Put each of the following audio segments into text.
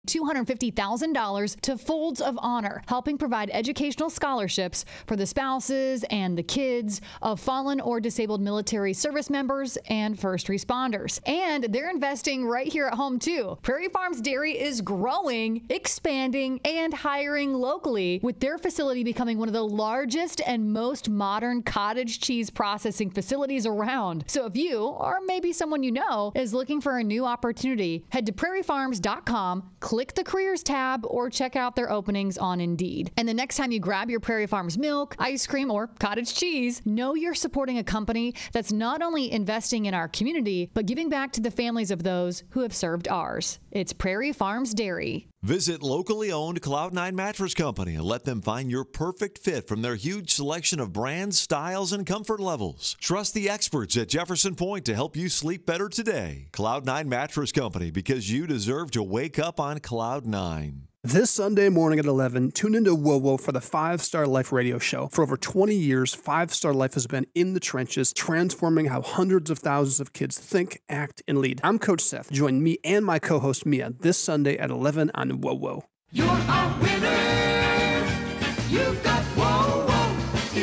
$250,000 to Folds of Honor, helping provide educational scholarships for the spouses and the kids of fallen or disabled military service members and first responders. And they're investing right here at home, too. Prairie Farms Dairy is growing, expanding, and hiring locally, with their facility becoming one of the largest and most modern cottage cheese processing facilities around. So if you, or maybe someone you know, is looking for a new opportunity, head to prairiefarms.com, click the careers tab, or check out their openings on Indeed. And the next time you grab your Prairie Farms milk, ice cream, or cottage cheese, know you're supporting a company that's not only investing in our community, but giving back to the families of those who have served ours. It's Prairie Farms Dairy. Visit locally owned Cloud9 Mattress Company and let them find your perfect fit from their huge selection of brands, styles, and comfort levels. Trust the experts at Jefferson Point to help you sleep better today. Cloud9 Mattress Company, because you deserve to wake up on Cloud 9. This Sunday morning at 11, tune into WOWO for the 5 Star Life radio show. For over 20 years, 5 Star Life has been in the trenches, transforming how hundreds of thousands of kids think, act, and lead. I'm Coach Seth. Join me and my co-host Mia this Sunday at 11 on WOWO. You're a winner. You've got WOWO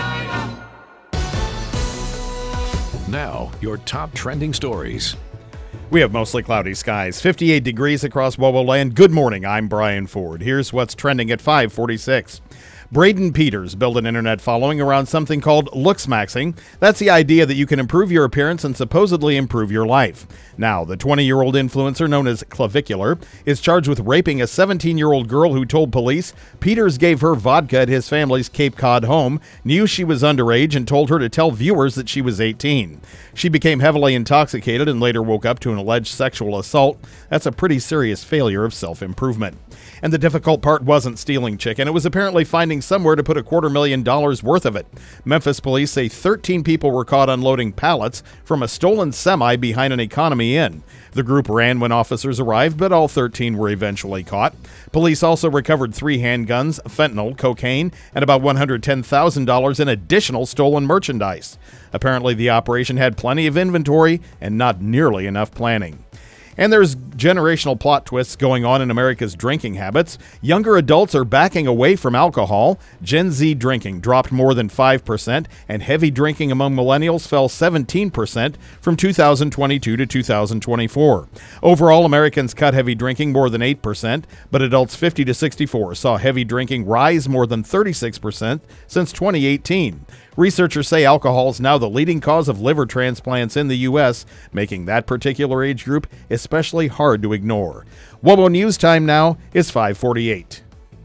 1190. Now, your top trending stories. We have mostly cloudy skies, 58 degrees across WOWO land. Good morning, I'm Brian Ford. Here's what's trending at 5:46. Braden Peters built an internet following around something called looksmaxing. That's the idea that you can improve your appearance and supposedly improve your life. Now, the 20-year-old influencer known as Clavicular is charged with raping a 17-year-old girl who told police Peters gave her vodka at his family's Cape Cod home, knew she was underage, and told her to tell viewers that she was 18. She became heavily intoxicated and later woke up to an alleged sexual assault. That's a pretty serious failure of self-improvement. And the difficult part wasn't stealing chicken. It was apparently finding somewhere to put $250,000 worth of it. Memphis police say 13 people were caught unloading pallets from a stolen semi behind an Economy Inn. The group ran when officers arrived, but all 13 were eventually caught. Police also recovered 3 handguns, fentanyl, cocaine, and about $110,000 in additional stolen merchandise. Apparently, the operation had plenty of inventory and not nearly enough planning. And there's generational plot twists going on in America's drinking habits. Younger adults are backing away from alcohol. Gen Z drinking dropped more than 5%, and heavy drinking among millennials fell 17% from 2022 to 2024. Overall, Americans cut heavy drinking more than 8%, but adults 50 to 64 saw heavy drinking rise more than 36% since 2018. Researchers say alcohol is now the leading cause of liver transplants in the U.S., making that particular age group especially hard to ignore. WOWO News Time now is 5:48.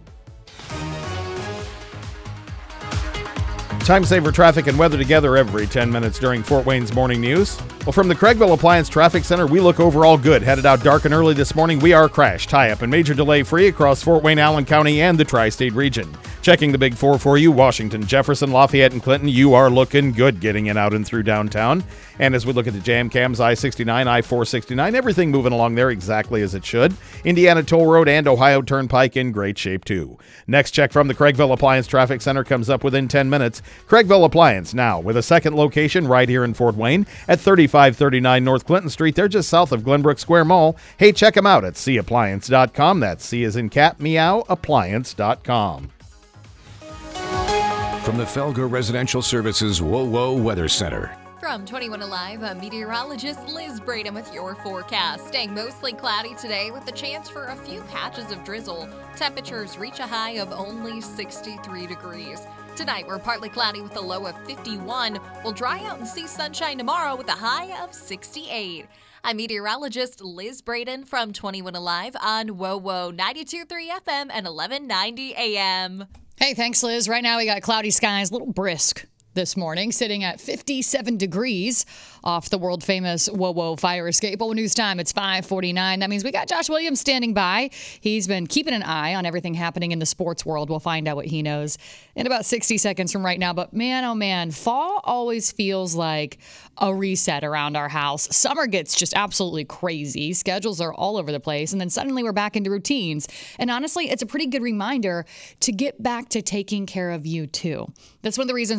Time saver traffic and weather together every 10 minutes during Fort Wayne's morning news. Well, from the Craigville Appliance Traffic Center, we look overall good. Headed out dark and early this morning, we are crash, tie-up, and major delay free across Fort Wayne, Allen County, and the Tri-State region. Checking the Big Four for you, Washington, Jefferson, Lafayette, and Clinton, you are looking good getting in out and through downtown. And as we look at the jam cams, I-69, I-469, everything moving along there exactly as it should. Indiana Toll Road and Ohio Turnpike in great shape, too. Next check from the Craigville Appliance Traffic Center comes up within 10 minutes. Craigville Appliance now with a second location right here in Fort Wayne at 3539 North Clinton Street. They're just south of Glenbrook Square Mall. Hey, check them out at cappliance.com. That's C as in cat, meow, appliance.com. From the Felger Residential Services WOWO Weather Center. From 21 Alive, I'm meteorologist Liz Braden with your forecast. Staying mostly cloudy today with the chance for a few patches of drizzle. Temperatures reach a high of only 63 degrees. Tonight, we're partly cloudy with a low of 51. We'll dry out and see sunshine tomorrow with a high of 68. I'm meteorologist Liz Braden from 21 Alive on WOWO 92.3 FM and 1190 AM. Hey, thanks, Liz. Right now we got cloudy skies, a little brisk this morning, sitting at 57 degrees off the world-famous WOWO fire escape. WOWO News Time, it's 5:49. That means we got Josh Williams standing by. He's been keeping an eye on everything happening in the sports world. We'll find out what he knows in about 60 seconds from right now. But man, oh man, fall always feels like a reset around our house. Summer gets just absolutely crazy. Schedules are all over the place. And then suddenly we're back into routines. And honestly, it's a pretty good reminder to get back to taking care of you too. That's one of the reasons why I love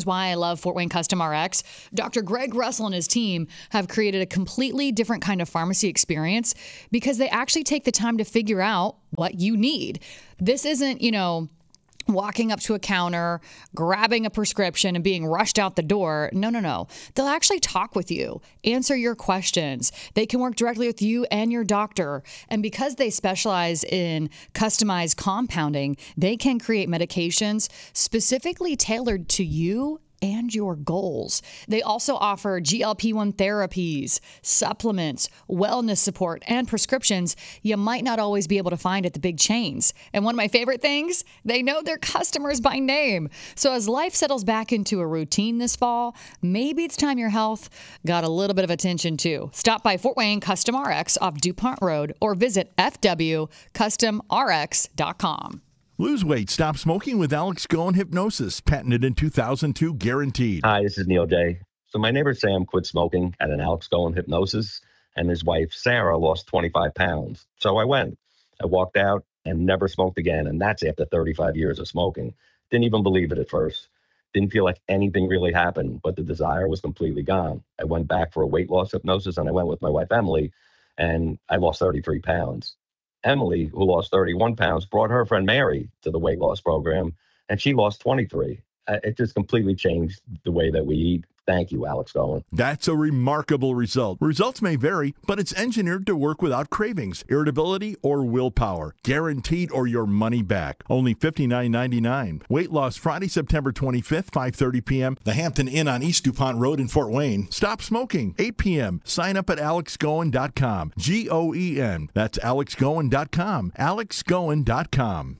love Fort Wayne Custom RX. Dr. Greg Russell and his team have created a completely different kind of pharmacy experience because they actually take the time to figure out what you need. This isn't, walking up to a counter, grabbing a prescription, and being rushed out the door. No. They'll actually talk with you, answer your questions. They can work directly with you and your doctor. And because they specialize in customized compounding, they can create medications specifically tailored to you and your goals. They also offer GLP-1 therapies, supplements, wellness support, and prescriptions you might not always be able to find at the big chains. And one of my favorite things, they know their customers by name. So as life settles back into a routine this fall, maybe it's time your health got a little bit of attention too. Stop by Fort Wayne Custom RX off DuPont Road or visit fwcustomrx.com. Lose weight, stop smoking with Alex Goen Hypnosis, patented in 2002, guaranteed. Hi, this is Neil J. So my neighbor Sam quit smoking at an Alex Goen Hypnosis, and his wife Sarah lost 25 pounds. So I went. I walked out and never smoked again, and that's after 35 years of smoking. Didn't even believe it at first. Didn't feel like anything really happened, but the desire was completely gone. I went back for a weight loss hypnosis, and I went with my wife Emily, and I lost 33 pounds. Emily, who lost 31 pounds, brought her friend Mary to the weight loss program, and she lost 23. It just completely changed the way that we eat. Thank you, Alex Goen. That's a remarkable result. Results may vary, but it's engineered to work without cravings, irritability, or willpower. Guaranteed or your money back. Only $59.99. Weight loss Friday, September 25th, 5:30 p.m. The Hampton Inn on East DuPont Road in Fort Wayne. Stop smoking, 8 p.m. Sign up at alexgoen.com. Goen. That's alexgoen.com. alexgoen.com.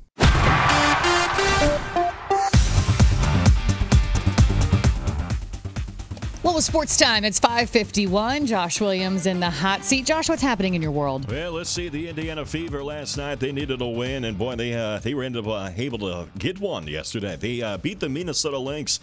Well, with sports time, it's 5:51. Josh Williams in the hot seat. Josh, what's happening in your world? Well, let's see. The Indiana Fever last night, they needed a win, and boy, they were able to get one yesterday. They beat the Minnesota Lynx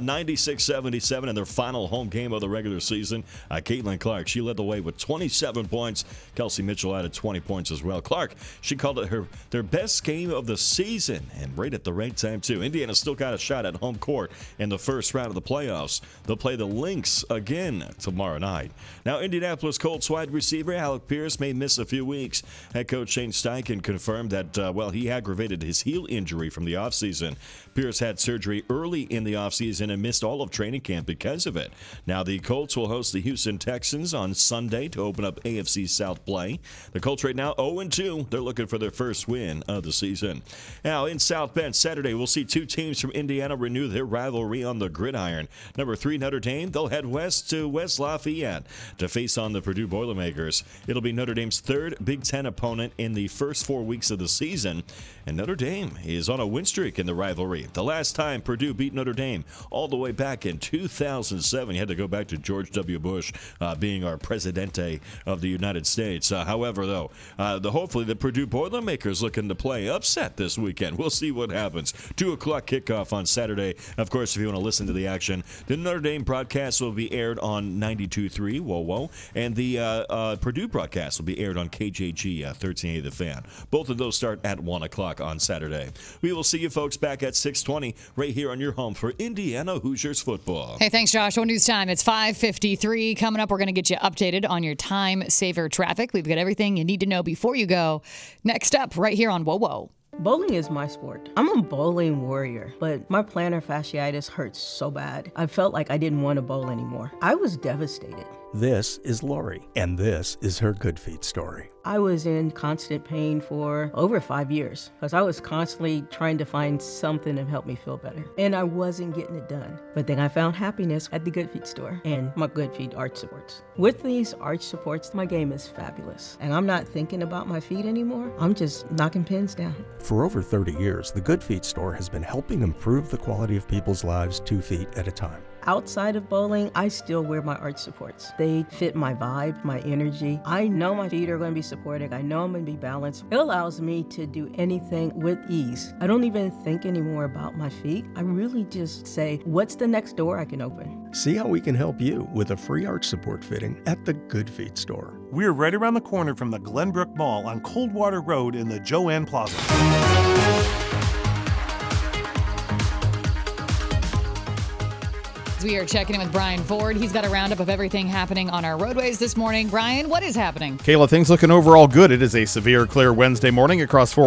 96-77 in their final home game of the regular season. Caitlin Clark, she led the way with 27 points. Kelsey Mitchell added 20 points as well. Clark, she called it their best game of the season, and right at the right time, too. Indiana still got a shot at home court in the first round of the playoffs. They'll play the Lynx again tomorrow night. Now, Indianapolis Colts wide receiver Alec Pierce may miss a few weeks. Head coach Shane Steichen confirmed that, he aggravated his heel injury from the offseason. Pierce had surgery early in the offseason and missed all of training camp because of it. Now, the Colts will host the Houston Texans on Sunday to open up AFC South play. The Colts right now 0-2. They're looking for their first win of the season. Now, in South Bend, Saturday, we'll see two teams from Indiana renew their rivalry on the gridiron. Number 3, Notre Dame, they'll head west to West Lafayette to face on the Purdue Boilermakers. It'll be Notre Dame's third Big Ten opponent in the first 4 weeks of the season, and Notre Dame is on a win streak in the rivalry. The last time Purdue beat Notre Dame all the way back in 2007. You had to go back to George W. Bush being our Presidente of the United States. However, though, hopefully the Purdue Boilermakers looking to play upset this weekend. We'll see what happens. 2 o'clock kickoff on Saturday. Of course, if you want to listen to the action, the Notre Dame broadcast will be aired on 92.3 WOWO, and the Purdue broadcast will be aired on KJG 1380 The Fan. Both of those start at 1 o'clock on Saturday. We will see you folks back at 6:20 right here on your home for Indiana Hoosiers football. Hey, thanks, Josh. One news time. It's 5:53. Coming up, we're going to get you updated on your time saver traffic. We've got everything you need to know before you go. Next up, right here on WOWO. Bowling is my sport. I'm a bowling warrior, but my plantar fasciitis hurts so bad. I felt like I didn't want to bowl anymore. I was devastated. This is Lori, and this is her Good Feet story. I was in constant pain for over 5 years because I was constantly trying to find something to help me feel better, and I wasn't getting it done. But then I found happiness at the Good Feet store and my Good Feet arch supports. With these arch supports, my game is fabulous, and I'm not thinking about my feet anymore. I'm just knocking pins down. For over 30 years, the Good Feet store has been helping improve the quality of people's lives 2 feet at a time. Outside of bowling, I still wear my arch supports. They fit my vibe, my energy. I know my feet are going to be supported. I know I'm going to be balanced. It allows me to do anything with ease. I don't even think anymore about my feet. I really just say, what's the next door I can open? See how we can help you with a free arch support fitting at the Good Feet store. We're right around the corner from the Glenbrook Mall on Coldwater Road in the Joanne Plaza. We are checking in with Brian Ford. He's got a roundup of everything happening on our roadways this morning. Brian, what is happening? Kayla, things looking overall good. It is a severe clear Wednesday morning across